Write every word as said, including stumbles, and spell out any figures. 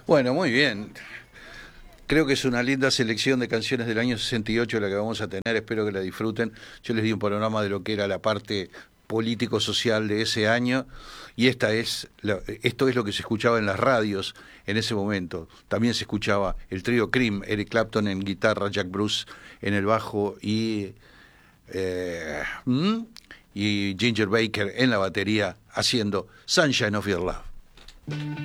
Bueno, muy bien. Creo que es una linda selección de canciones del año sesenta y ocho la que vamos a tener, espero que la disfruten. Yo les di un panorama de lo que era la parte político-social de ese año y esta es la- esto es lo que se escuchaba en las radios en ese momento. También se escuchaba el trío Cream, Eric Clapton en guitarra, Jack Bruce en el bajo y, eh, ¿hmm? y Ginger Baker en la batería haciendo Sunshine of Your Love.